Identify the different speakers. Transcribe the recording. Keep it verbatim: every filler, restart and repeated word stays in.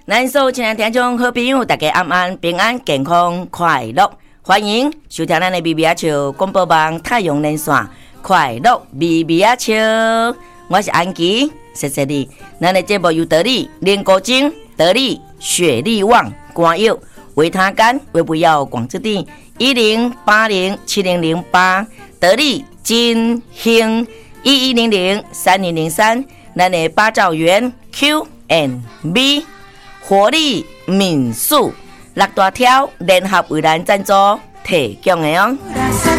Speaker 1: 咱所有亲爱听众好朋友，大家晚安，平安健康快乐，欢迎收听咱的咪咪仔笑广播网太阳连线，快乐咪咪仔笑，我是安琪，谢谢你。咱的节目由得力莲果精、得力雪力旺、肝药、维他甘、维补药广之地一零八零七零零八，得力金兴一一零零三零零三，咱的八兆元 Q and B。活力民宿六大条联合为咱赞助提供的哦。